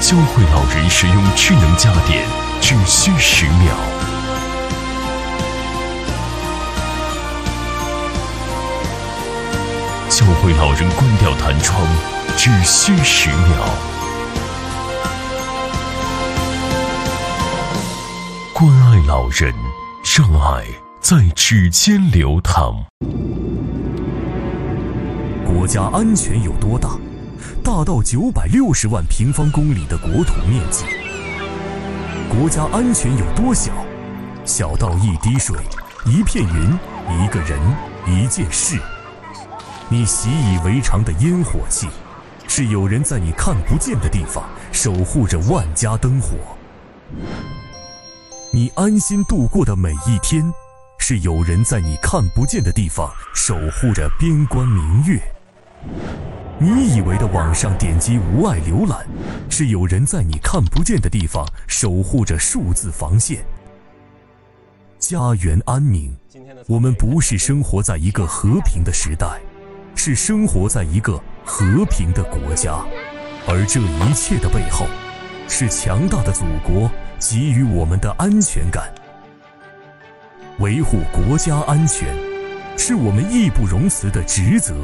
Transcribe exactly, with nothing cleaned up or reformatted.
教会老人使用智能家电只需十秒。教会老人关掉弹窗只需十秒。关爱老人，让爱在指尖流淌。 国家安全有多大？大到九百六十万平方公里的国土面积。国家安全有多小？小到一滴水、一片云、一个人、一件事。你习以为常的烟火气，是有人在你看不见的地方守护着万家灯火。你安心度过的每一天，是有人在你看不见的地方守护着边关明月。你以为的网上点击无碍浏览，是有人在你看不见的地方守护着数字防线。家园安宁，我们不是生活在一个和平的时代，是生活在一个和平的国家，而这一切的背后，是强大的祖国给予我们的安全感。维护国家安全，是我们义不容辞的职责。